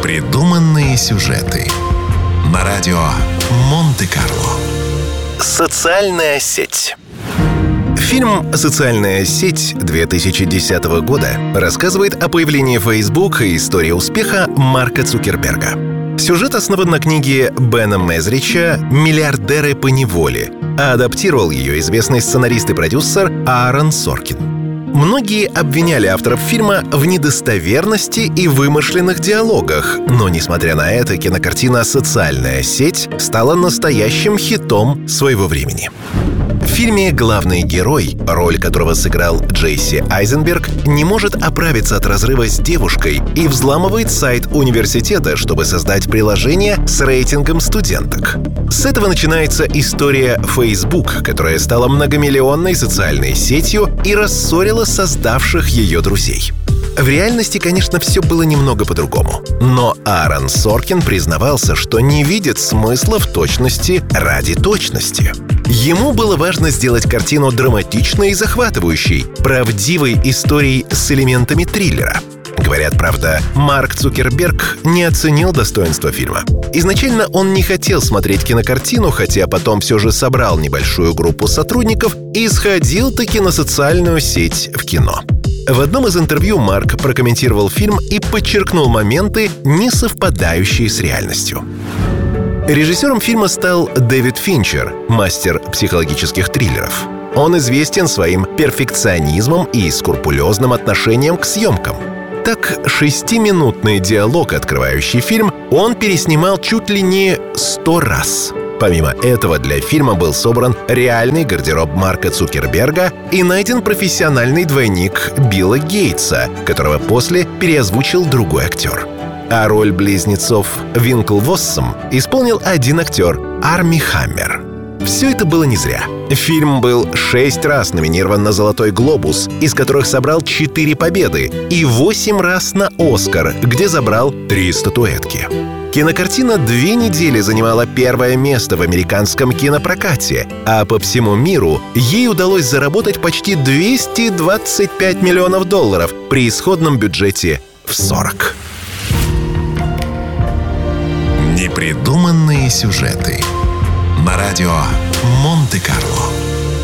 Непридуманные сюжеты на радио Монте-Карло. Социальная сеть. Фильм «Социальная сеть» 2010 года рассказывает о появлении Facebook и истории успеха Марка Цукерберга. Сюжет основан на книге Бена Мезрича «Миллиардеры по неволе», а адаптировал ее известный сценарист и продюсер Аарон Соркин. Многие обвиняли авторов фильма в недостоверности и вымышленных диалогах, но, несмотря на это, кинокартина «Социальная сеть» стала настоящим хитом своего времени. В фильме главный герой, роль которого сыграл Джесси Айзенберг, не может оправиться от разрыва с девушкой и взламывает сайт университета, чтобы создать приложение с рейтингом студенток. С этого начинается история Facebook, которая стала многомиллионной социальной сетью и рассорила создавших ее друзей. В реальности, конечно, все было немного по-другому. Но Аарон Соркин признавался, что не видит смысла в точности ради точности. Ему было важно сделать картину драматичной и захватывающей, правдивой историей с элементами триллера. Говорят, правда, Марк Цукерберг не оценил достоинства фильма. Изначально он не хотел смотреть кинокартину, хотя потом все же собрал небольшую группу сотрудников и сходил-таки на социальную сеть в кино. В одном из интервью Марк прокомментировал фильм и подчеркнул моменты, не совпадающие с реальностью. Режиссером фильма стал Дэвид Финчер, мастер психологических триллеров. Он известен своим перфекционизмом и скрупулезным отношением к съемкам. Так, 6-минутный диалог, открывающий фильм, он переснимал чуть ли не 100 раз. Помимо этого, для фильма был собран реальный гардероб Марка Цукерберга и найден профессиональный двойник Билла Гейтса, которого после переозвучил другой актер. А роль близнецов Винклвоссом исполнил один актер — Арми Хаммер. Все это было не зря. Фильм был 6 раз номинирован на «Золотой глобус», из которых собрал 4 победы, и 8 раз на «Оскар», где забрал 3 статуэтки. Кинокартина 2 недели занимала первое место в американском кинопрокате, а по всему миру ей удалось заработать почти $225 миллионов при исходном бюджете в 40. Непридуманные сюжеты на радио Монте-Карло.